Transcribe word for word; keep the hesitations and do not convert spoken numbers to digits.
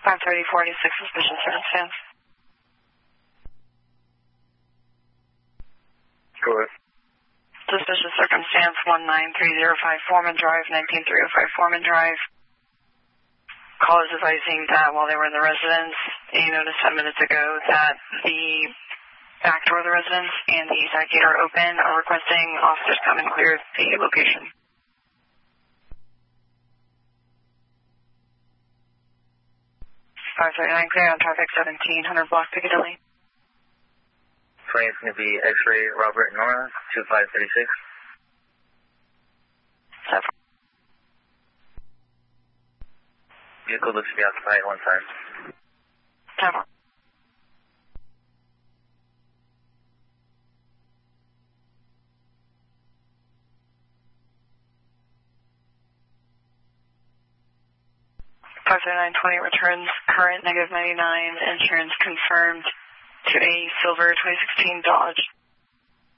five thirty forty-six, suspicious circumstance. Go ahead. Suspicious circumstance one nine three zero five Foreman Drive, nineteen three oh five Foreman Drive. Call is advising that while they were in the residence, they noticed ten minutes ago that the back door of the residence and the side gate are open, are requesting officers come and clear the location. five thirty-nine clear on traffic seventeen hundred block Piccadilly. Train is going to be X-ray Robert Nora, two five three six. Seven. Vehicle looks to be outside one time. Seven. five thirty-nine twenty returns current negative ninety-nine, insurance confirmed to a silver twenty sixteen Dodge.